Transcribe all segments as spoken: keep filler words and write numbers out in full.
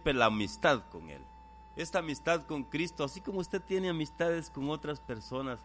siempre la amistad con Él. Esta amistad con Cristo, así como usted tiene amistades con otras personas,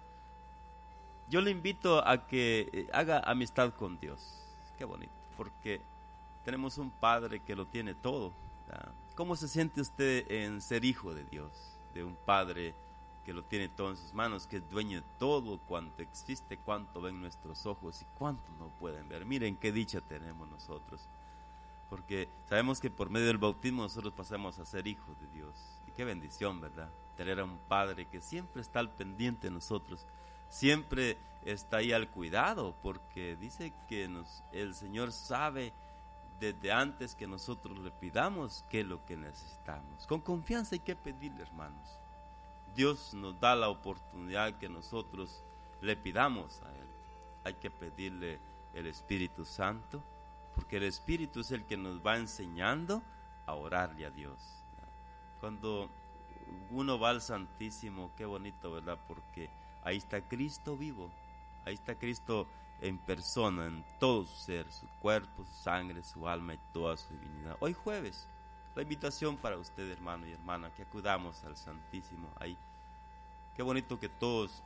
yo le invito a que haga amistad con Dios. Qué bonito, porque tenemos un Padre que lo tiene todo, ¿verdad? ¿Cómo se siente usted en ser hijo de Dios? De un Padre que lo tiene todo en sus manos, que es dueño de todo cuanto existe, cuánto ven nuestros ojos y cuánto no pueden ver. Miren qué dicha tenemos nosotros, porque sabemos que por medio del bautismo nosotros pasamos a ser hijos de Dios. Y qué bendición, ¿verdad? Tener a un Padre que siempre está al pendiente de nosotros, siempre está ahí al cuidado, porque dice que nos, el Señor sabe desde antes que nosotros le pidamos qué es lo que necesitamos. Con confianza hay que pedirle, hermanos. Dios nos da la oportunidad que nosotros le pidamos a Él. Hay que pedirle el Espíritu Santo, porque el Espíritu es el que nos va enseñando a orarle a Dios. Cuando uno va al Santísimo, qué bonito, ¿verdad? Porque ahí está Cristo vivo, ahí está Cristo en persona, en todo su ser, su cuerpo, su sangre, su alma y toda su divinidad. Hoy jueves, la invitación para usted, hermano y hermana, que acudamos al Santísimo ahí. Qué bonito que todos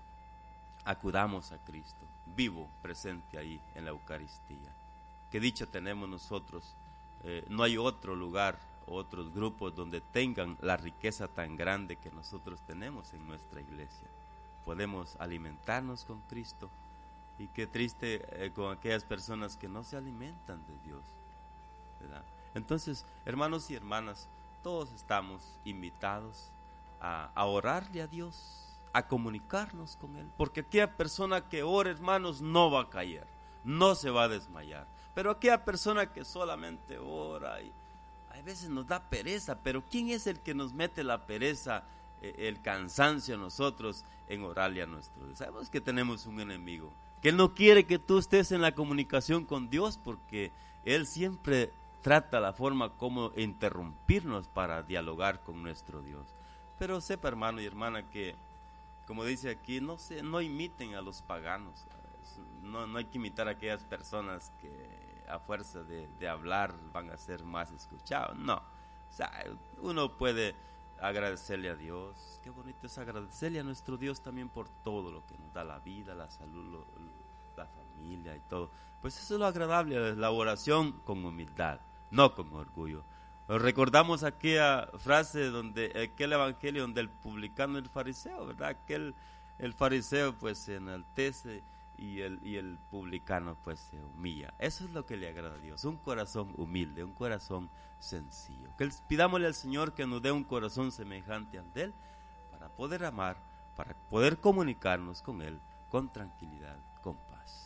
acudamos a Cristo, vivo, presente ahí en la Eucaristía. Qué dicha tenemos nosotros. Eh, no hay otro lugar, otros grupos donde tengan la riqueza tan grande que nosotros tenemos en nuestra iglesia. Podemos alimentarnos con Cristo, y qué triste eh, con aquellas personas que no se alimentan de Dios, ¿verdad? Entonces, hermanos y hermanas, todos estamos invitados a, a orarle a Dios, a comunicarnos con Él, porque aquella persona que ora, hermanos, no va a caer, no se va a desmayar, pero aquella persona que solamente ora, y a veces nos da pereza, pero ¿quién es el que nos mete la pereza, eh, el cansancio a nosotros en orarle a nuestro Dios? Sabemos que tenemos un enemigo, que Él no quiere que tú estés en la comunicación con Dios, porque Él siempre trata la forma como interrumpirnos para dialogar con nuestro Dios. Pero sepa, hermano y hermana, que como dice aquí, no se, no imiten a los paganos. No, no hay que imitar a aquellas personas que a fuerza de, de hablar van a ser más escuchados. No, o sea, uno puede agradecerle a Dios. Qué bonito es agradecerle a nuestro Dios también por todo lo que nos da, la vida, la salud, lo, la familia y todo. Pues eso es lo agradable, la oración con humildad, no con orgullo. Recordamos aquella frase donde aquel evangelio donde el publicano y el fariseo, ¿verdad? Aquel, el fariseo pues se enaltece y el, y el publicano pues se humilla. Eso es lo que le agrada a Dios, un corazón humilde, un corazón sencillo. Que pidámosle al Señor que nos dé un corazón semejante al de Él, para poder amar, para poder comunicarnos con Él con tranquilidad, con paz.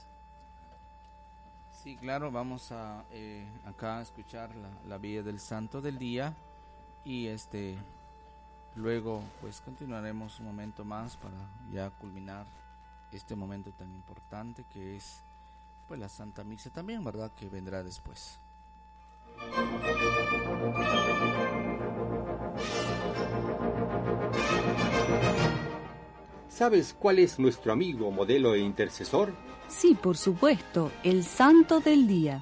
Sí, claro, vamos a eh, acá a escuchar la, la vida del santo del día, y este luego pues continuaremos un momento más para ya culminar este momento tan importante que es pues la Santa Misa también, ¿verdad?, que vendrá después. ¿Sabes cuál es nuestro amigo, modelo e intercesor? Sí, por supuesto, el Santo del Día.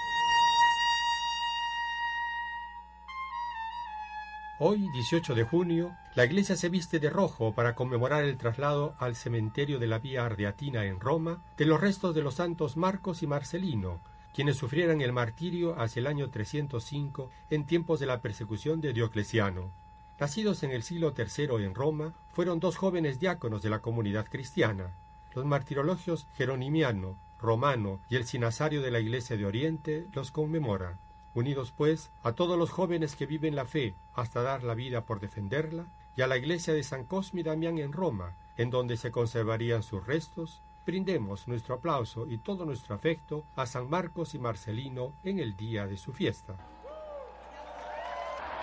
Hoy, dieciocho de junio, la Iglesia se viste de rojo para conmemorar el traslado al cementerio de la Vía Ardeatina en Roma de los restos de los santos Marcos y Marcelino, quienes sufrieran el martirio hacia el año trescientos cinco en tiempos de la persecución de Diocleciano. Nacidos en el siglo tercero en Roma, fueron dos jóvenes diáconos de la comunidad cristiana. Los martirologios Jeronimiano, Romano y el Sinasario de la Iglesia de Oriente los conmemoran. Unidos pues a todos los jóvenes que viven la fe hasta dar la vida por defenderla, y a la iglesia de San Cosme y Damián en Roma, en donde se conservarían sus restos, brindemos nuestro aplauso y todo nuestro afecto a San Marcos y Marcelino en el día de su fiesta.